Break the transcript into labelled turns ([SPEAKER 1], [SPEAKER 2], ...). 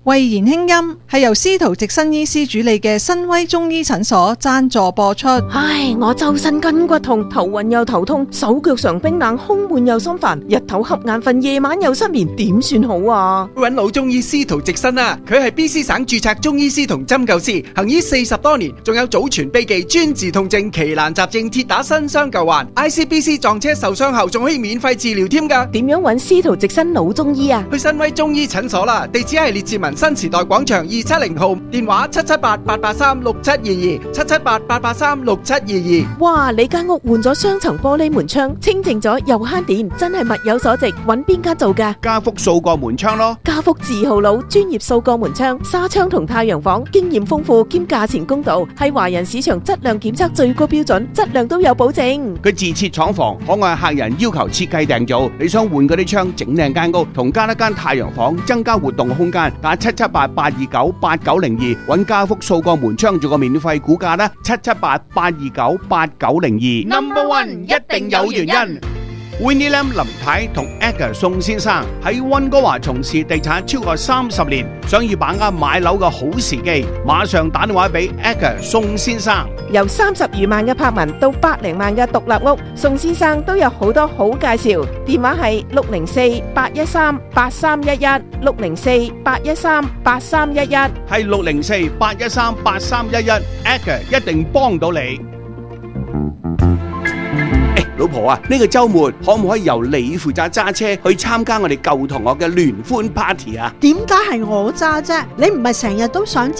[SPEAKER 1] 慧言輕音係由司徒直新醫師主理嘅新威中醫診所贊助播出。
[SPEAKER 2] 唉，我周身筋骨痛，頭暈又頭痛，手腳常冰冷，胸悶又心煩，日頭瞌眼瞓，夜晚又失眠，點算好啊？
[SPEAKER 3] 揾老中醫司徒直新啊，佢係 BC 省註冊中醫師同針灸師，行醫40多年，仲有祖傳秘技專治痛症、奇難雜症，鐵打新傷舊患。ICBC 撞車受傷後仲可以免費治療添㗎。
[SPEAKER 2] 點樣揾司徒直新老中醫啊？
[SPEAKER 3] 去新威中醫診所啦，地址係列治文新時代廣場270號，電話778-883-6722，778-883-6722。
[SPEAKER 2] 哇！你間屋換咗雙層玻璃門窗，清淨咗又慳電，真係物有所值。揾邊間做㗎？
[SPEAKER 4] 家福數個門窗咯。
[SPEAKER 2] 家福字號佬，專業掃過門窗、紗窗同太陽房，經驗豐富兼價錢公道，係華人市場質量檢測最高標準，質量都有保證。
[SPEAKER 4] 佢自設廠房，可按客人要求設計訂造。你想換嗰啲窗，整靚間屋，同加一間太陽房，增加活動空間，打778-829-8902，揾家福掃過門窗做個免費估價啦，778-829-8902。
[SPEAKER 5] Number one 一定有原因。
[SPEAKER 4] Winnie Lam 林太同 Edgar 宋先生喺溫哥華從事地產超過30年，想要把握買樓嘅好時機，馬上打電話俾 Edgar 宋先生。
[SPEAKER 2] 由30餘萬嘅柏文到100零萬嘅獨立屋，宋先生都有好多好介紹。電話係604-813-8311 604-813-8311，
[SPEAKER 4] 係604-813-8311 Edgar 一定幫到你。老婆啊，呢個周末可唔可以由你負責揸車去參加我哋舊同學嘅聯歡 party 啊？
[SPEAKER 6] 點解係我揸啫？你唔係成日都想